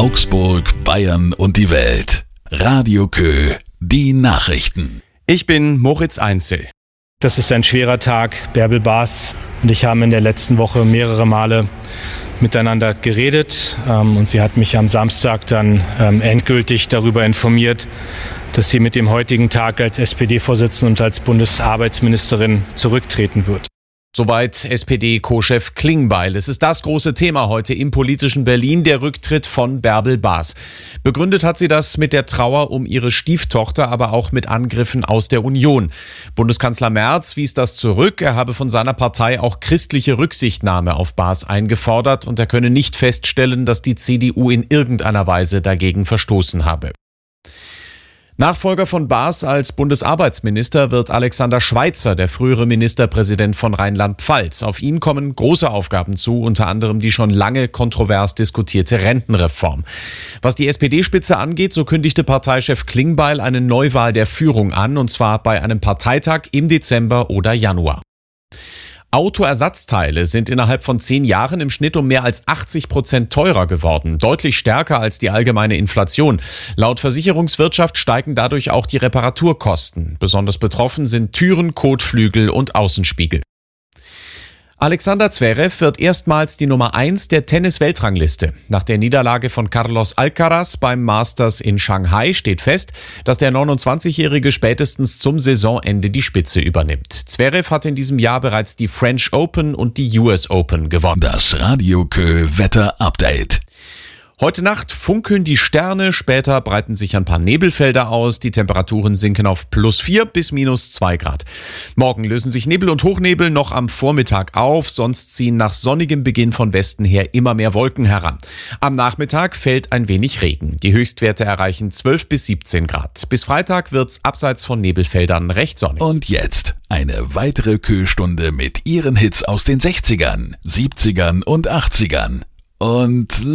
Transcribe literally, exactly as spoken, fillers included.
Augsburg, Bayern und die Welt. Radio Kö, die Nachrichten. Ich bin Moritz Einzel. Das ist ein schwerer Tag. Bärbel Baas und ich haben in der letzten Woche mehrere Male miteinander geredet. Ähm, und sie hat mich am Samstag dann ähm, endgültig darüber informiert, dass sie mit dem heutigen Tag als S P D-Vorsitzende und als Bundesarbeitsministerin zurücktreten wird. Soweit S P D-Co-Chef Klingbeil. Es ist das große Thema heute im politischen Berlin, der Rücktritt von Bärbel Baas. Begründet hat sie das mit der Trauer um ihre Stieftochter, aber auch mit Angriffen aus der Union. Bundeskanzler Merz wies das zurück. Er habe von seiner Partei auch christliche Rücksichtnahme auf Baas eingefordert und er könne nicht feststellen, dass die C D U in irgendeiner Weise dagegen verstoßen habe. Nachfolger von Baas als Bundesarbeitsminister wird Alexander Schweitzer, der frühere Ministerpräsident von Rheinland-Pfalz. Auf ihn kommen große Aufgaben zu, unter anderem die schon lange kontrovers diskutierte Rentenreform. Was die S P D-Spitze angeht, so kündigte Parteichef Klingbeil eine Neuwahl der Führung an, und zwar bei einem Parteitag im Dezember oder Januar. Autoersatzteile sind innerhalb von zehn Jahren im Schnitt um mehr als achtzig Prozent teurer geworden. Deutlich stärker als die allgemeine Inflation. Laut Versicherungswirtschaft steigen dadurch auch die Reparaturkosten. Besonders betroffen sind Türen, Kotflügel und Außenspiegel. Alexander Zverev wird erstmals die Nummer eins der Tennis-Weltrangliste. Nach der Niederlage von Carlos Alcaraz beim Masters in Shanghai steht fest, dass der neunundzwanzigjährige spätestens zum Saisonende die Spitze übernimmt. Zverev hat in diesem Jahr bereits die French Open und die U S Open gewonnen. Das Radio Kö Wetter Update. Heute Nacht funkeln die Sterne, später breiten sich ein paar Nebelfelder aus, die Temperaturen sinken auf plus vier bis minus zwei Grad. Morgen lösen sich Nebel und Hochnebel noch am Vormittag auf, sonst ziehen nach sonnigem Beginn von Westen her immer mehr Wolken heran. Am Nachmittag fällt ein wenig Regen. Die Höchstwerte erreichen zwölf bis siebzehn Grad. Bis Freitag wird's abseits von Nebelfeldern recht sonnig. Und jetzt eine weitere Kö-Stunde mit ihren Hits aus den sechzigern, siebzigern und achtzigern. Und